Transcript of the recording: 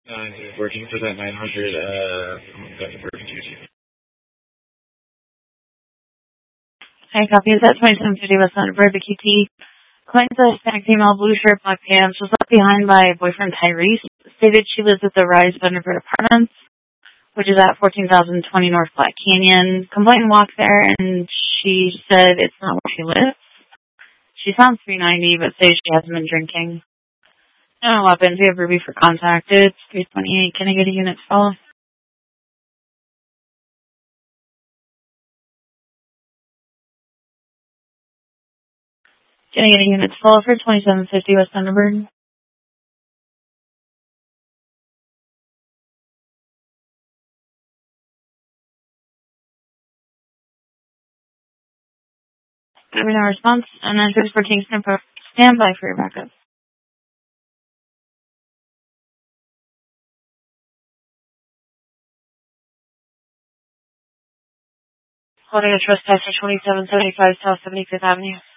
Is working for that 900, working duty. Hi, copy. Is that 2750 West Thunderbird, the QT? Claims a Hispanic female, blue shirt, black pants, was left behind by boyfriend Tyrese. Stated she lives at the Rise Thunderbird Apartments, which is at 14,020 North Black Canyon. Complainant walked there, and she said it's not where she lives. She sounds 390, but says she hasn't been drinking. No weapons. We have Ruby for contact. It's 328. Can I get a unit to follow? Can I get a unit to follow for 2750 West Thunderbird? Having no response. And then 614 stand by for your backup. Holding a trespasser 2775 South 75th Avenue.